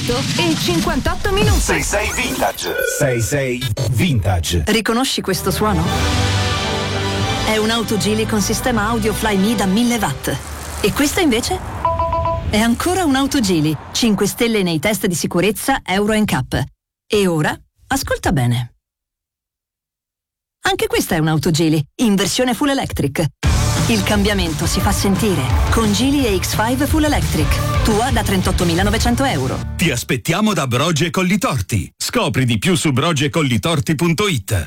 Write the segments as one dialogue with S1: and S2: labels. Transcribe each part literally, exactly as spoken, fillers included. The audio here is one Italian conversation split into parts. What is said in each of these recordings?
S1: otto e cinquantotto minuti.
S2: sei sei Vintage. sei sei Vintage.
S1: Riconosci questo suono? È un'auto Geely con sistema audio Flyme da mille watt. E questa invece? È ancora un'auto Geely, cinque stelle nei test di sicurezza Euro N C A P. E ora, ascolta bene. Anche questa è un'auto Geely, in versione full electric. Il cambiamento si fa sentire con Geely E X cinque Full Electric, tua da trentottomilanovecento euro.
S3: Ti aspettiamo da Broge Collitorti. Scopri di più su broge collitorti punto it.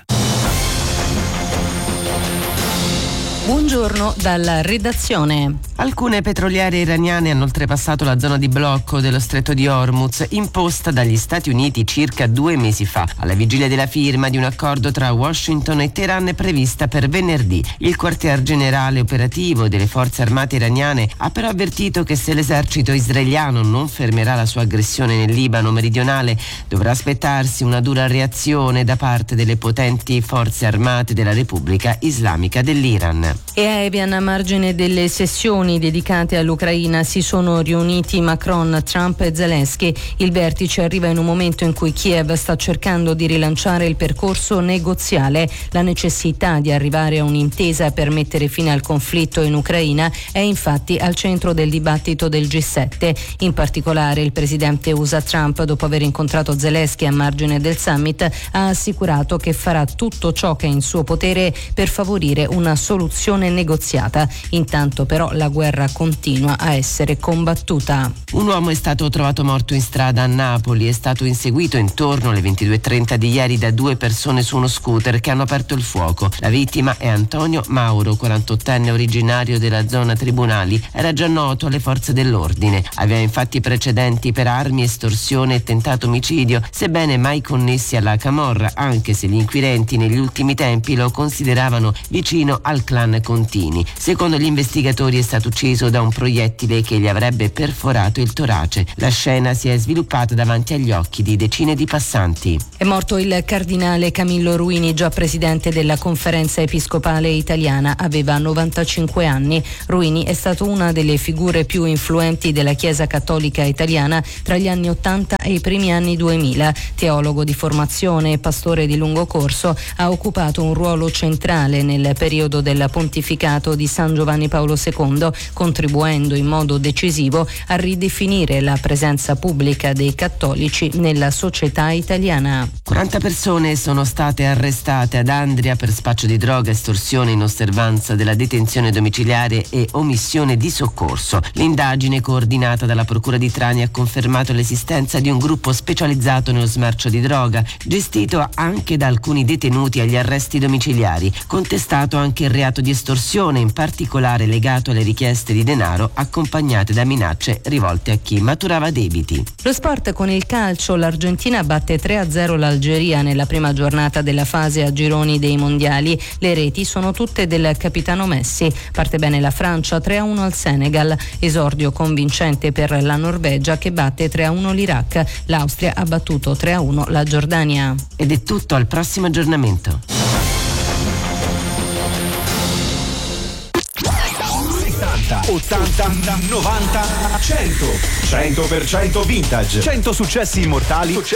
S4: Buongiorno dalla redazione.
S5: Alcune petroliere iraniane hanno oltrepassato la zona di blocco dello stretto di Hormuz imposta dagli Stati Uniti circa due mesi fa, alla vigilia della firma di un accordo tra Washington e Teheran prevista per venerdì. Il quartier generale operativo delle forze armate iraniane ha però avvertito che se l'esercito israeliano non fermerà la sua aggressione nel Libano meridionale dovrà aspettarsi una dura reazione da parte delle potenti forze armate della Repubblica Islamica dell'Iran.
S4: E a Evian, a margine delle sessioni dedicate all'Ucraina, si sono riuniti Macron, Trump e Zelensky. Il vertice arriva in un momento in cui Kiev sta cercando di rilanciare il percorso negoziale. La necessità di arrivare a un'intesa per mettere fine al conflitto in Ucraina è infatti al centro del dibattito del G sette. In particolare il presidente U S A Trump, dopo aver incontrato Zelensky a margine del summit, ha assicurato che farà tutto ciò che è in suo potere per favorire una soluzione negoziata. Intanto però la guerra continua a essere combattuta.
S5: Un uomo è stato trovato morto in strada a Napoli, è stato inseguito intorno alle ventidue e trenta di ieri da due persone su uno scooter che hanno aperto il fuoco. La vittima è Antonio Mauro, quarantottenne originario della zona Tribunali, era già noto alle forze dell'ordine. Aveva infatti precedenti per armi, estorsione e tentato omicidio, sebbene mai connessi alla camorra, anche se gli inquirenti negli ultimi tempi lo consideravano vicino al clan Contini. Secondo gli investigatori è stato ucciso da un proiettile che gli avrebbe perforato il torace. La scena si è sviluppata davanti agli occhi di decine di passanti.
S4: È morto il cardinale Camillo Ruini, già presidente della Conferenza Episcopale Italiana. Aveva novantacinque anni. Ruini è stato una delle figure più influenti della Chiesa Cattolica Italiana tra gli anni ottanta e i primi anni duemila. Teologo di formazione e pastore di lungo corso, ha occupato un ruolo centrale nel periodo del pontificato di San Giovanni Paolo secondo, contribuendo in modo decisivo a ridefinire la presenza pubblica dei cattolici nella società italiana.
S5: quaranta persone sono state arrestate ad Andria per spaccio di droga, estorsione in osservanza della detenzione domiciliare e omissione di soccorso. L'indagine coordinata dalla Procura di Trani ha confermato l'esistenza di un gruppo specializzato nello smercio di droga, gestito anche da alcuni detenuti agli arresti domiciliari. Contestato anche il reato di estorsione, in particolare legato alle richieste di denaro accompagnate da minacce rivolte a chi maturava debiti.
S4: Lo sport con il calcio. L'Argentina batte tre a zero l'Algeria nella prima giornata della fase a gironi dei mondiali. Le reti sono tutte del capitano Messi. Parte bene la Francia, tre a uno al Senegal. Esordio convincente per la Norvegia che batte tre a uno l'Iraq. L'Austria ha battuto tre a uno la Giordania.
S5: Ed è tutto, al prossimo aggiornamento.
S2: ottanta, novanta, cento. cento per cento vintage. cento successi immortali